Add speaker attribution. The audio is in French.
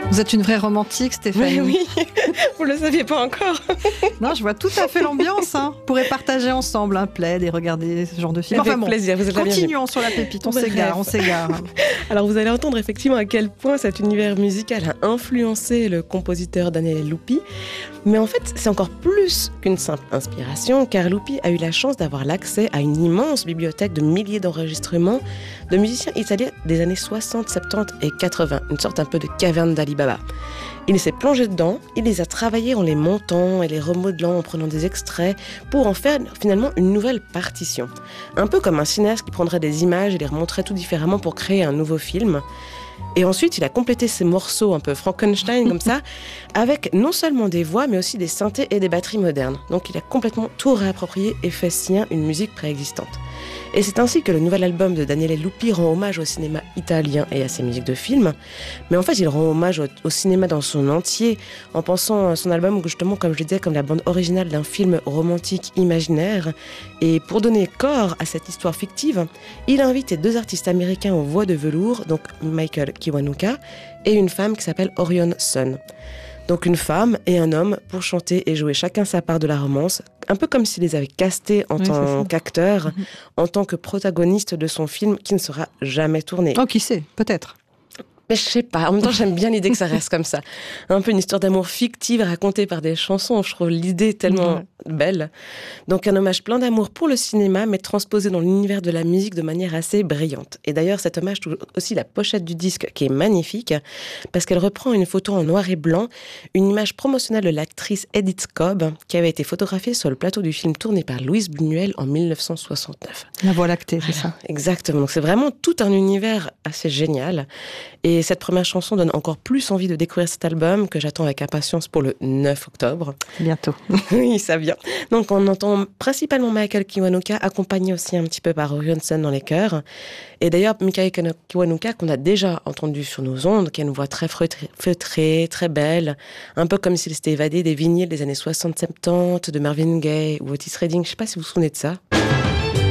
Speaker 1: Vous êtes une vraie romantique, Stéphanie.
Speaker 2: Oui, vous le saviez pas encore.
Speaker 1: Non, je vois tout à fait l'ambiance. On pourrait partager ensemble un plaid et regarder ce genre de film.
Speaker 2: Avec plaisir, vous êtes
Speaker 1: continuons sur la pépite, on s'égare.
Speaker 2: Alors vous allez entendre effectivement à quel point cet univers musical a influencé le compositeur Daniele Lupi. Mais en fait, c'est encore plus qu'une simple inspiration, car Lupi a eu la chance d'avoir l'accès à une immense bibliothèque de milliers d'enregistrements de musiciens italiens des années 60, 70 et 80, une sorte un peu de caverne d'Ali-Baba. Il s'est plongé dedans, il les a travaillés en les montant et les remodelant, en prenant des extraits, pour en faire finalement une nouvelle partition. Un peu comme un cinéaste qui prendrait des images et les remonterait tout différemment pour créer un nouveau film. Et ensuite, il a complété ces morceaux un peu Frankenstein comme ça, avec non seulement des voix, mais aussi des synthés et des batteries modernes. Donc il a complètement tout réapproprié et fait sien une musique préexistante. Et c'est ainsi que le nouvel album de Daniele Lupi rend hommage au cinéma italien et à ses musiques de films. Mais en fait, il rend hommage au cinéma dans son entier, en pensant à son album justement, comme je le disais, comme la bande originale d'un film romantique imaginaire. Et pour donner corps à cette histoire fictive, il a invité 2 artistes américains aux voix de velours, donc Michael Kiwanuka, et une femme qui s'appelle Orion Sun. Donc une femme et un homme pour chanter et jouer chacun sa part de la romance, un peu comme s'il les avait castés en tant qu'acteurs, en tant que protagonistes de son film qui ne sera jamais tourné.
Speaker 1: Oh, qui sait, peut-être.
Speaker 2: Mais je sais pas, en même temps j'aime bien l'idée que ça reste comme ça. Un peu une histoire d'amour fictive racontée par des chansons, je trouve l'idée tellement belle. Donc un hommage plein d'amour pour le cinéma, mais transposé dans l'univers de la musique de manière assez brillante. Et d'ailleurs cet hommage touche aussi la pochette du disque qui est magnifique, parce qu'elle reprend une photo en noir et blanc, une image promotionnelle de l'actrice Edith Cobb, qui avait été photographiée sur le plateau du film tourné par Louise Buñuel en 1969.
Speaker 1: La Voie lactée, c'est ça.
Speaker 2: Exactement, donc c'est vraiment tout un univers assez génial. Et cette première chanson donne encore plus envie de découvrir cet album que j'attends avec impatience pour le 9 octobre.
Speaker 1: Bientôt.
Speaker 2: Oui, ça vient. Donc on entend principalement Michael Kiwanuka, accompagné aussi un petit peu par Orion Sun dans les chœurs. Et d'ailleurs, Michael Kiwanuka, qu'on a déjà entendu sur nos ondes, qui a une voix très feutrée, très belle, un peu comme s'il s'était évadé des vinyles des années 60-70, de Marvin Gaye ou Otis Redding. Je ne sais pas si vous vous souvenez de ça.